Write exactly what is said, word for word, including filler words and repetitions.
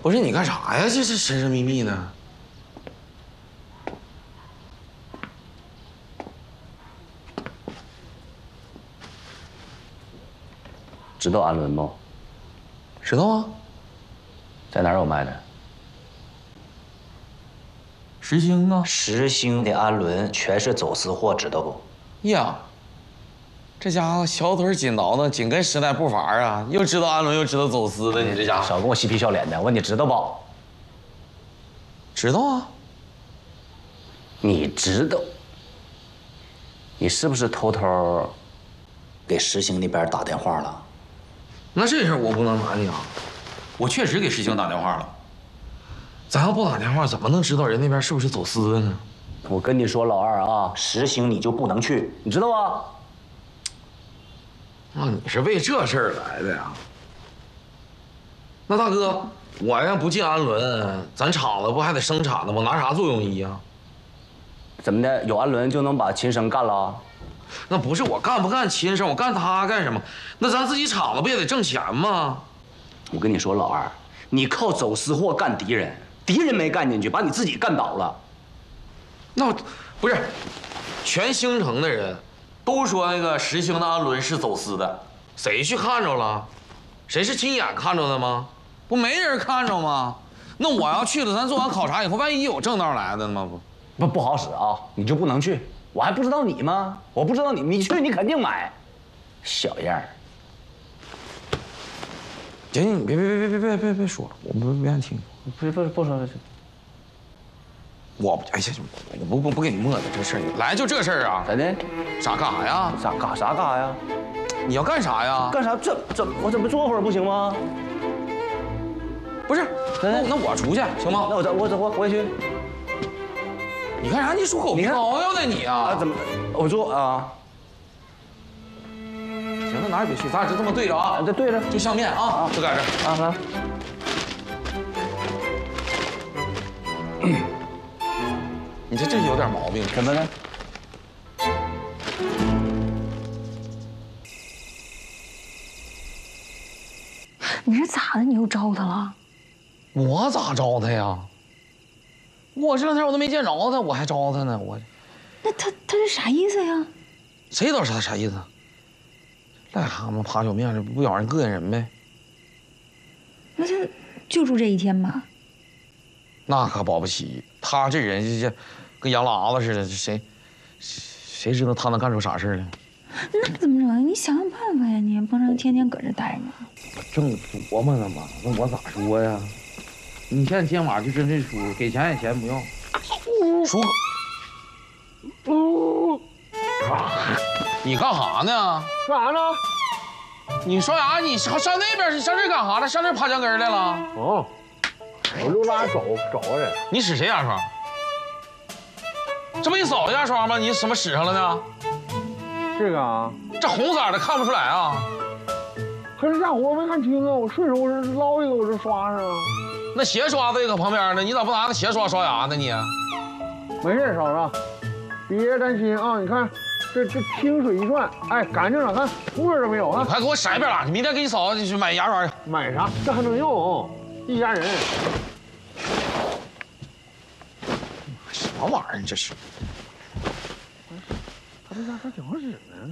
不是你干啥呀？这是神神秘秘的。 知道安伦不？ 知道啊。 在哪儿有卖的？ 石兴啊。 石兴的安伦全是走私货，知道不？ 呀，这家伙小腿紧倒腾，紧跟时代步伐啊！又知道安伦，又知道走私的，你这家伙少跟我嬉皮笑脸的。我问你知道不？ 知道啊。 你知道？你是不是偷偷给石兴那边打电话了？ 那这事儿我不能瞒你啊，我确实给石兴打电话了。咱要不打电话，怎么能知道人那边是不是走私的呢？ 我跟你说，老二啊， 石兴你就不能去， 你知道吧？ 那你是为这事儿来的呀？那大哥，我要不进安伦，咱厂子不还得生产呢？我拿啥做泳衣啊？ 怎么的？有安伦就能把秦升干了？ 那不是我干不干秦升，我干他干什么？那咱自己厂子不也得挣钱吗？ 我跟你说，老二，你靠走私货干敌人，敌人没干进去，把你自己干倒了。 那我不是，全兴城的人都说那个石兴的安伦是走私的，谁去看着了？谁是亲眼看着的吗？不没人看着吗？那我要去了，咱做完考察以后，万一有正道来的吗？不， 不不好使啊，你就不能去。我还不知道你吗？我不知道你，你去你肯定买，小样儿。 行行，你别别别别别别别别说了，我不不愿意听。 不不不说了。 我不哎呀，我不不不跟你磨叽这事儿，来就这事儿啊？ 咋的？ 啥干啥呀？ 啥干啥干啥呀？ 你要干啥呀？ 干啥？这怎么我怎么坐会儿不行吗？ 不是，那那我出去行吗？ 那我走我走我我也去。 你干啥？你属狗你看飘飘的你啊？ 啊怎么？我坐啊。 行，那哪儿也别去，咱俩就这么对着啊。 这对着就相面啊，就在这儿啊来。 你这这有点毛病， 怎么了？ 你是咋的？你又招他了？ 我咋招他呀？我这两天我都没见着他，我还招他呢，我。 那他他是啥意思呀？ 谁知道他啥意思？癞蛤蟆爬脚面这不咬人膈应人呗？ 那他就住这一天吧？ 那可保不齐，他这人这这跟洋喇子似的，谁谁知道他能干出啥事来？ 那怎么整？你想想办法呀！你不能天天搁这待着。 我正琢磨呢嘛，那我咋说呀？你现在今晚就真这出，给钱也钱不要。属狗。呜、啊！你干啥呢？ 干啥呢？ 你刷牙，你上上那边，上这干啥了？上这爬墙根来了？ 哦，我溜达走走的。 你使谁牙刷？这不你嫂子牙刷吗？你什么使上了呢？ 这个啊， 这红色的看不出来啊。 可是家伙我没看清啊，我顺手我这捞一个我这刷上。 那鞋刷子也搁旁边呢，你咋不拿那鞋刷刷牙呢你？ 没事，嫂子，别担心啊。你看，这这清水一涮，哎，干净了，看沫都没有啊。 你快给我甩一边了，你明天给你嫂子去买牙刷去。 买啥？这还能用？一家人。 什么玩意儿这是？ 他这家还挺好使呢。